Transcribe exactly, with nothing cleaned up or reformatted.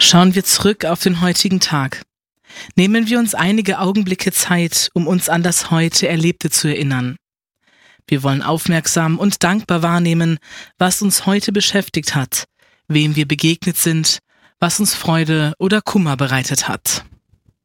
Schauen wir zurück auf den heutigen Tag. Nehmen wir uns einige Augenblicke Zeit, um uns an das heute Erlebte zu erinnern. Wir wollen aufmerksam und dankbar wahrnehmen, was uns heute beschäftigt hat, wem wir begegnet sind, was uns Freude oder Kummer bereitet hat.